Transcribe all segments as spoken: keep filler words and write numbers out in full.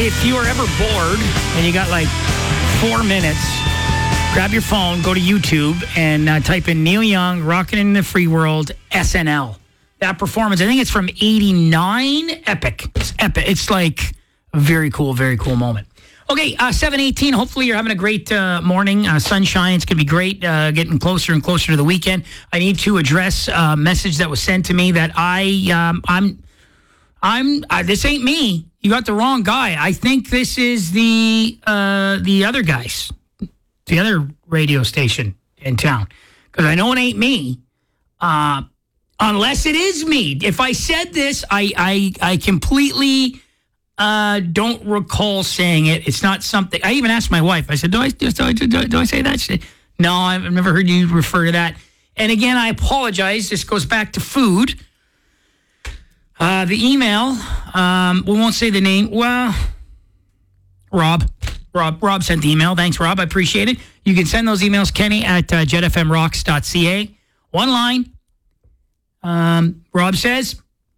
if you are ever bored and you got like four minutes, grab your phone, go to YouTube, and uh, type in Neil Young, Rockin' in the Free World, S N L. That performance, I think it's from eighty-nine. Epic. It's epic. It's like a very cool, very cool moment. Okay, uh, seven eighteen. Hopefully you're having a great uh, morning. Uh, sunshine. It's going to be great. Uh, getting closer and closer to the weekend. I need to address a message that was sent to me that I, um, I'm, I'm, uh, this ain't me. You got the wrong guy. I think this is the, uh, the other guys, the other radio station in town. Because I know it ain't me. Uh, unless it is me. If I said this, I, I, I completely... Uh, don't recall saying it. It's not something. I even asked my wife. I said, "Do I do I, do, do I say that?" She said, "No, I've never heard you refer to that." And again, I apologize. This goes back to food. Uh, the email. Um, we won't say the name. Well, Rob. Rob. Rob sent the email. Thanks, Rob. I appreciate it. You can send those emails, Kenny at uh, jet f m rocks dot c a. One line. Um, Rob says,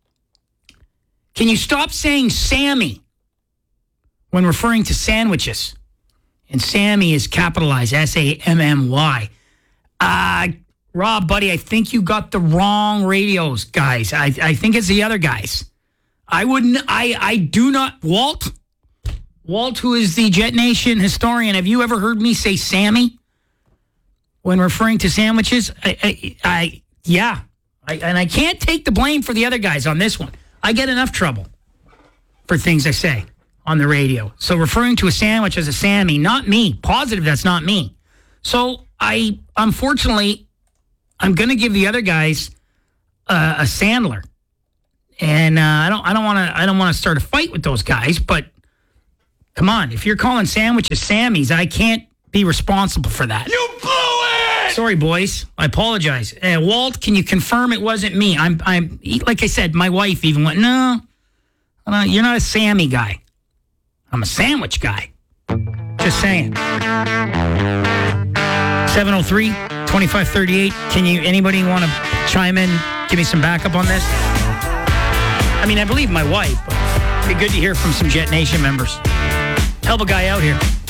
can you stop saying Sammy when referring to sandwiches? And Sammy is capitalized, S A M M Y. Uh, Rob, buddy, I think you got the wrong radios, guys. I, I think it's the other guys. I wouldn't, I, I do not, Walt, Walt, who is the Jet Nation historian, have you ever heard me say Sammy when referring to sandwiches? I, I, I yeah. I, and I can't take the blame for the other guys on this one. I get enough trouble for things I say on the radio. So referring to a sandwich as a Sammy, not me. Positive that's not me. So I, unfortunately, I'm going to give the other guys uh, a Sandler. And uh, I don't I don't want to I don't want to start a fight with those guys, but come on, if you're calling sandwiches Sammys, I can't be responsible for that. You blew it! Sorry, boys. I apologize. Uh, Walt, can you confirm it wasn't me? I'm, I'm, like I said, my wife even went, no, uh, you're not a Sammy guy. I'm a sandwich guy. Just saying. seven oh three, twenty-five thirty-eight. Can you, anybody want to chime in, give me some backup on this? I mean, I believe my wife, but it'd be good to hear from some Jet Nation members. Help a guy out here.